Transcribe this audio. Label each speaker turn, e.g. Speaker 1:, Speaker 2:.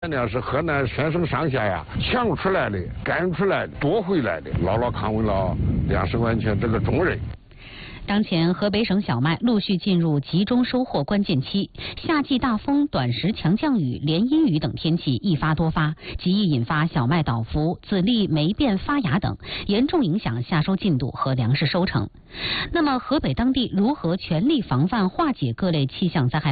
Speaker 1: 那是河南全省上下呀抢出来的、干出来的、夺回来的，牢牢扛稳了粮食安全这个重任。
Speaker 2: 当前河北省小麦陆续进入集中收获关键期，夏季大风、短时强降雨、连阴雨等天气一发多发，极易引发小麦倒伏、籽粒霉变发芽等，严重影响夏收进度和粮食收成。那么，河北当地如何全力防范化解各类气象灾害？